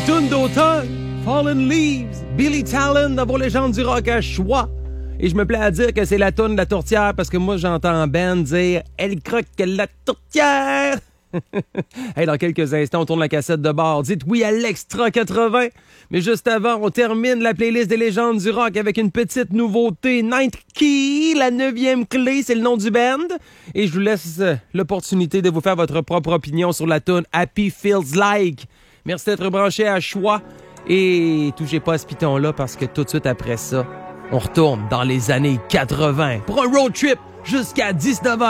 Tune d'automne, Fallen Leaves, Billy Talent dans vos légendes du rock à choix. Et je me plais à dire que c'est la toune de la tourtière parce que moi, j'entends Ben dire « Elle croque la tourtière ». Hey, dans quelques instants, on tourne la cassette de bord. Dites oui à l'Extra 80. Mais juste avant, on termine la playlist des légendes du rock avec une petite nouveauté. Ninth Key, la 9e clé, c'est le nom du band. Et je vous laisse l'opportunité de vous faire votre propre opinion sur la toune Happy Feels Like. Merci d'être branché à choix. Et touchez pas à ce piton-là parce que tout de suite après ça, on retourne dans les années 80 pour un road trip jusqu'à 19h.